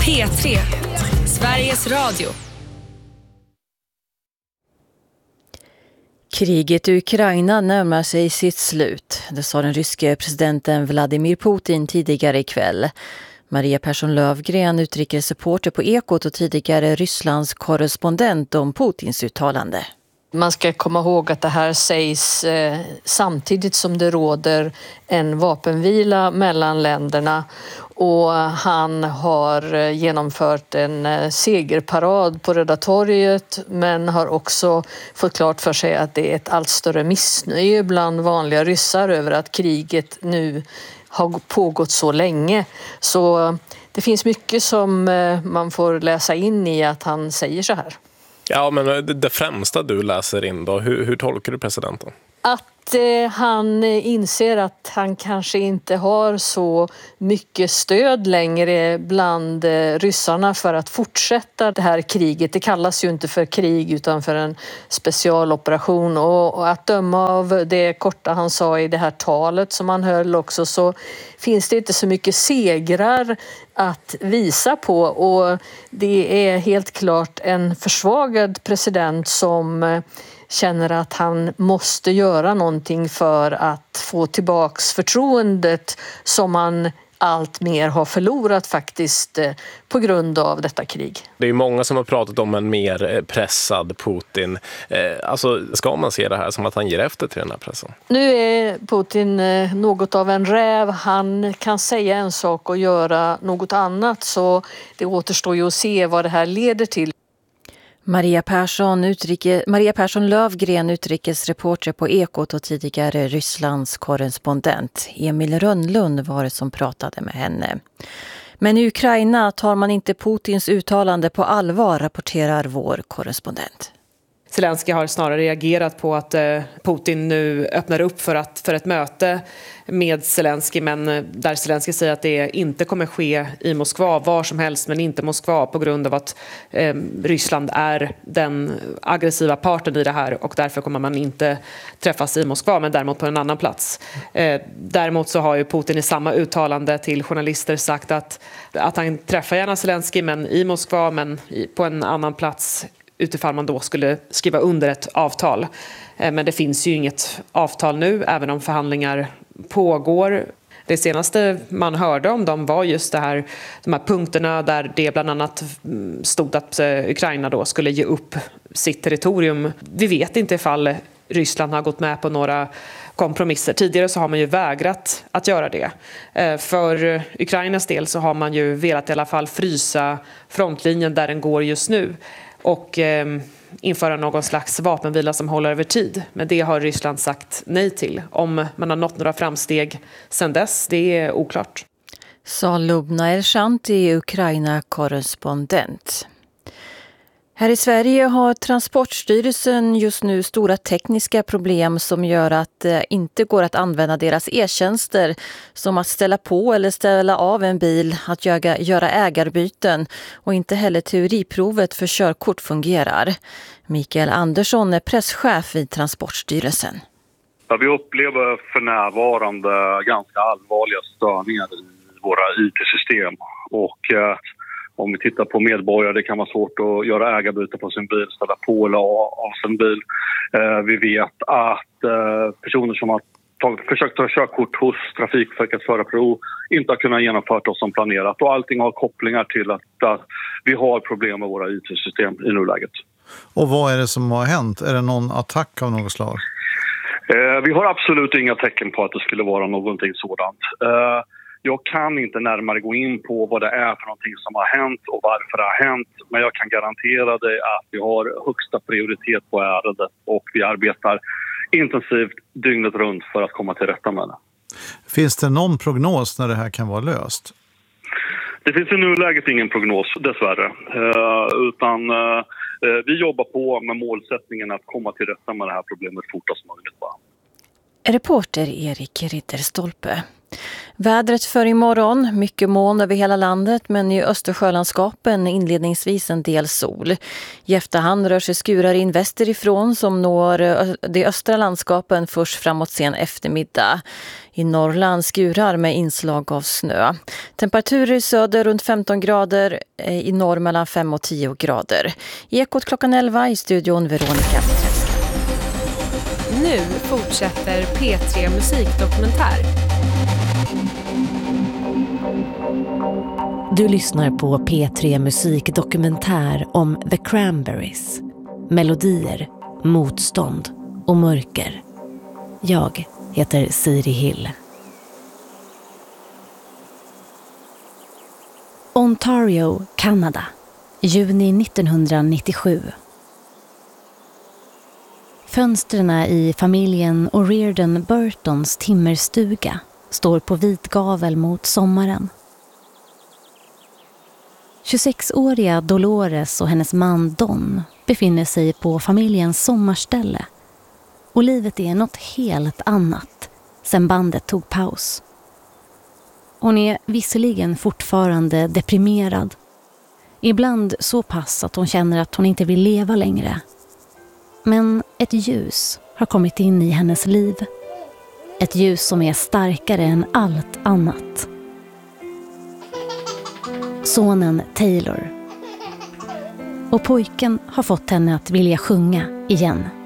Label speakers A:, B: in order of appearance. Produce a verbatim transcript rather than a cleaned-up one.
A: P tre, Sveriges Radio.
B: Kriget i Ukraina närmar sig sitt slut. Det sa den ryske presidenten Vladimir Putin tidigare ikväll. Maria Persson Lövgren, utrikesreporter på Ekot och tidigare Rysslands korrespondent om Putins uttalande.
C: Man ska komma ihåg att det här sägs eh, samtidigt som det råder en vapenvila mellan länderna, och han har genomfört en eh, segerparad på Röda torget, men har också fått klart för sig att det är ett allt större missnöje bland vanliga ryssar över att kriget nu har pågått så länge. Så det finns mycket som eh, man får läsa in i att han säger så här.
D: Ja, men det främsta du läser in då, hur, hur tolkar du presidenten?
C: Att eh, han inser att han kanske inte har så mycket stöd längre bland eh, ryssarna för att fortsätta det här kriget. Det kallas ju inte för krig utan för en specialoperation, och, och att döma av det korta han sa i det här talet som han höll också, så finns det inte så mycket segrar att visa på, och det är helt klart en försvagad president som eh, känner att han måste göra någonting för att få tillbaks förtroendet som han allt mer har förlorat faktiskt på grund av detta krig.
D: Det är många som har pratat om en mer pressad Putin. Alltså, ska man se det här som att han ger efter till den här pressen?
C: Nu är Putin något av en räv. Han kan säga en sak och göra något annat, så det återstår ju att se vad det här leder till.
B: Maria Persson, utrike, Maria Persson Lövgren, utrikesreporter på Ekot och tidigare Rysslands korrespondent. Emil Rönnlund var det som pratade med henne. Men i Ukraina tar man inte Putins uttalande på allvar, rapporterar vår korrespondent.
E: Zelensky har snarare reagerat på att Putin nu öppnar upp för, att, för ett möte med Zelensky, men där Zelensky säger att det inte kommer ske i Moskva, var som helst, men inte Moskva, på grund av att eh, Ryssland är den aggressiva parten i det här, och därför kommer man inte träffas i Moskva, men däremot på en annan plats. Eh, däremot så har ju Putin i samma uttalande till journalister sagt att, att han träffar gärna Zelensky, men i Moskva, men i, på en annan plats, utifall man då skulle skriva under ett avtal. Men det finns ju inget avtal nu, även om förhandlingar pågår. Det senaste man hörde om dem var just det här, de här punkterna där det bland annat stod att Ukraina då skulle ge upp sitt territorium. Vi vet inte ifall Ryssland har gått med på några kompromisser. Tidigare så har man ju vägrat att göra det. För Ukrainas del så har man ju velat i alla fall frysa frontlinjen där den går just nu, och eh, införa någon slags vapenvila som håller över tid. Men det har Ryssland sagt nej till. Om man har nått några framsteg sedan dess, det är oklart.
B: Sa Lubna Elshanti, Ukraina-korrespondent. Här i Sverige har Transportstyrelsen just nu stora tekniska problem som gör att det inte går att använda deras e-tjänster, som att ställa på eller ställa av en bil, att göra, göra ägarbyten, och inte heller teoriprovet för körkort fungerar. Mikael Andersson är presschef i Transportstyrelsen.
F: Ja, vi upplever för närvarande ganska allvarliga störningar i våra I T-system, och eh, om vi tittar på medborgare, det kan vara svårt att göra ägarbyte på sin bil, ställa på eller av sin bil. Eh, vi vet att eh, personer som har tagit, försökt ta körkort hos Trafikverket förarprov inte har kunnat genomföra det som planerat. Och allting har kopplingar till att, att vi har problem med våra I T-system i nuläget.
G: Och vad är det som har hänt? Är det någon attack av något slag?
F: Eh, vi har absolut inga tecken på att det skulle vara någonting sådant. Eh, Jag kan inte närmare gå in på vad det är för någonting som har hänt och varför det har hänt. Men jag kan garantera dig att vi har högsta prioritet på ärendet, och vi arbetar intensivt dygnet runt för att komma till rätta med det.
G: Finns det någon prognos när det här kan vara löst?
F: Det finns i nuläget ingen prognos, dessvärre. Uh, utan uh, vi jobbar på med målsättningen att komma till rätta med det här problemet fortast möjligt.
B: Reporter Erik Ritterstolpe. Vädret för imorgon, mycket moln över hela landet men i Östersjölandskapen inledningsvis en del sol. I efterhand rör sig skurar in västerifrån som når de östra landskapen först framåt sen eftermiddag. I Norrland skurar med inslag av snö. Temperaturer i söder runt femton grader, i norr mellan fem och tio grader. I Ekot klockan elva i studion Veronica.
A: Nu fortsätter P tre Musikdokumentär.
H: Du lyssnar på P tre Musikdokumentär om The Cranberries. Melodier, motstånd och mörker. Jag heter Siri Hill. Ontario, Kanada. Juni nittonhundranittiosju. Fönstren i familjen O'Riordan Burtons timmerstuga står på vit gavel mot sommaren. tjugosexåriga Dolores och hennes man Don befinner sig på familjens sommarställe. Och livet är något helt annat sedan bandet tog paus. Hon är visserligen fortfarande deprimerad. Ibland så pass att hon känner att hon inte vill leva längre. Men ett ljus har kommit in i hennes liv. Ett ljus som är starkare än allt annat. Sonen Taylor. Och pojken har fått henne att vilja sjunga igen.